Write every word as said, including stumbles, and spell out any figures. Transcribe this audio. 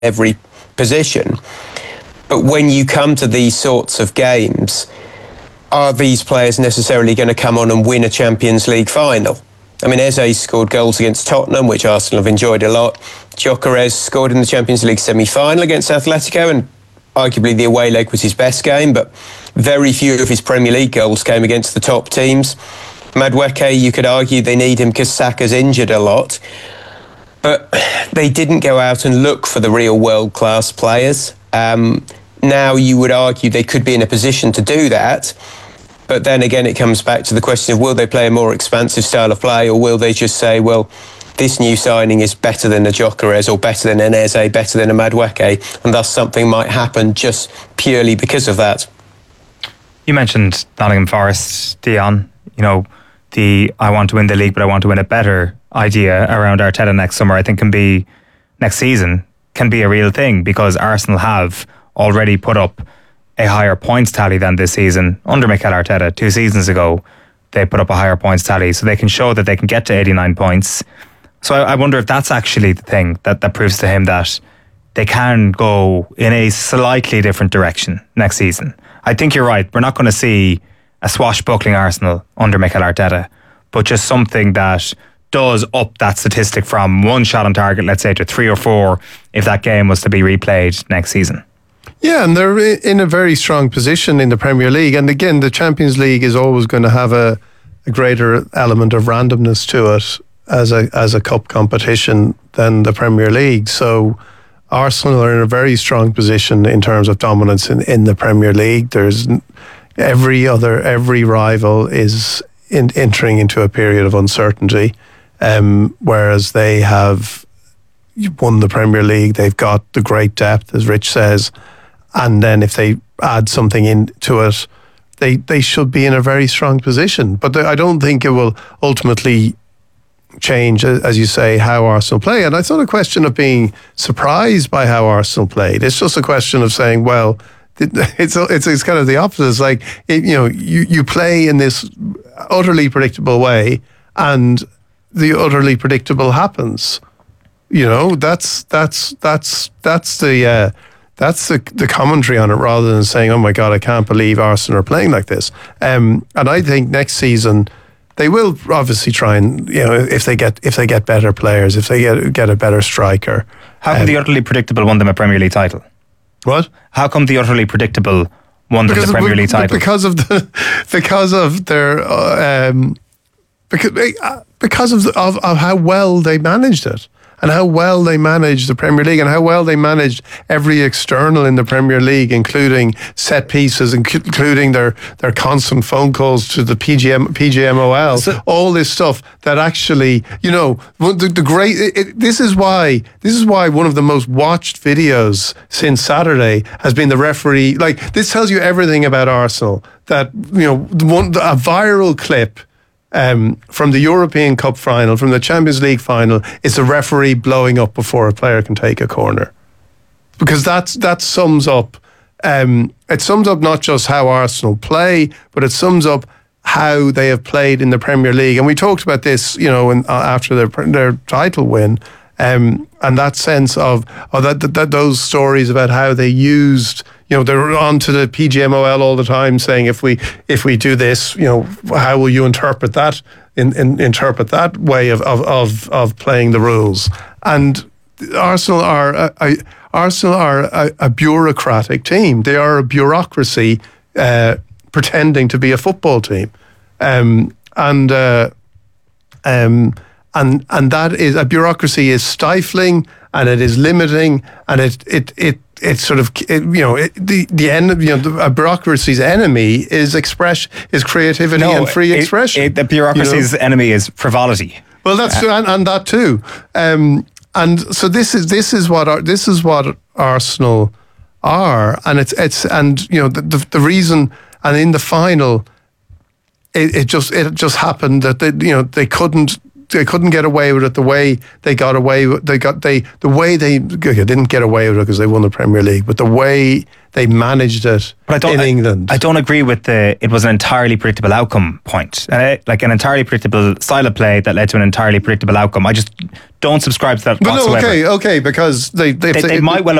every position. But when you come to these sorts of games, are these players necessarily going to come on and win a Champions League final? I mean, Eze scored goals against Tottenham, which Arsenal have enjoyed a lot. Gyökeres scored in the Champions League semi-final against Atletico, and arguably the away leg was his best game, but very few of his Premier League goals came against the top teams. Madueke, you could argue they need him because Saka's injured a lot, but they didn't go out and look for the real world-class players. Um, now you would argue they could be in a position to do that, but then again it comes back to the question of will they play a more expansive style of play, or will they just say, well, this new signing is better than a Gyökeres or better than an Eze, better than a Madueke, and thus something might happen just purely because of that. You mentioned Nottingham Forest, Dion, you know, the I want to win the league but I want to win it better idea around Arteta next summer, I think can be, next season, can be a real thing, because Arsenal have already put up a higher points tally than this season. Under Mikel Arteta, two seasons ago, they put up a higher points tally, so they can show that they can get to eighty-nine points. So I, I wonder if that's actually the thing that, that proves to him that they can go in a slightly different direction next season. I think you're right. We're not going to see a swashbuckling Arsenal under Mikel Arteta, but just something that does up that statistic from one shot on target, let's say, to three or four if that game was to be replayed next season. Yeah, and they're in a very strong position in the Premier League. And again, the Champions League is always going to have a, a greater element of randomness to it as a as a cup competition than the Premier League. So Arsenal are in a very strong position in terms of dominance in, in the Premier League. There's every other, every rival is in, entering into a period of uncertainty, um, whereas they have won the Premier League. They've got the great depth, as Rich says, and then if they add something into it, they they should be in a very strong position. But I don't think it will ultimately change, as you say, how Arsenal play. And it's not a question of being surprised by how Arsenal played. It's just a question of saying, well, it's it's, it's kind of the opposite. It's like, it, you know, you, you play in this utterly predictable way, and the utterly predictable happens. You know, that's that's that's that's the uh, that's the the commentary on it, rather than saying, "Oh my God, I can't believe Arsenal are playing like this." Um, and I think next season they will obviously try and, you know, if they get if they get better players, if they get get a better striker. How come um, the utterly predictable won them a Premier League title? What? How come the utterly predictable won them the Premier League title? Because of the because of their uh, um, because because of, the, of of how well they managed it. And how well they managed the Premier League, and how well they managed every external in the Premier League, including set pieces, including their, their constant phone calls to the P G M, P G M O L, so, all this stuff that actually, you know, the, the great. It, it, this is why this is why one of the most watched videos since Saturday has been the referee. Like, this tells you everything about Arsenal. That, you know, one a viral clip. Um, from the European Cup final, from the Champions League final, is the referee blowing up before a player can take a corner, because that's that sums up. Um, it sums up not just how Arsenal play, but it sums up how they have played in the Premier League. And we talked about this, you know, in, uh, after their their title win, um, and that sense of of that, that, that those stories about how they used. You know, they're on to the P G M O L all the time, saying if we if we do this, you know, how will you interpret that? In, in interpret that way of of of, of playing the rules. And Arsenal are a, a, Arsenal are a, a bureaucratic team. They are a bureaucracy uh, pretending to be a football team, um, and uh, um, and and that is a bureaucracy is stifling, and it is limiting, and it it it. It's sort of, it, you know, it, the the end. You know, the, a bureaucracy's enemy is express is creativity no, and free it, expression. It, the bureaucracy's you know? enemy is frivolity. Well, that's uh, and, and that too. Um, and so this is this is what our, this is what Arsenal are, and it's it's and you know the the, the reason, and in the final, it, it just it just happened that they you know they couldn't they couldn't get away with it the way they got away with they got they the way they okay, didn't get away with it because they won the Premier League, but the way they managed it But I don't, in I, England. I don't agree with the it was an entirely predictable outcome point. Uh, like an entirely predictable style of play that led to an entirely predictable outcome. I just don't subscribe to that But no, whatsoever. okay, okay, because they they, They, they, they might well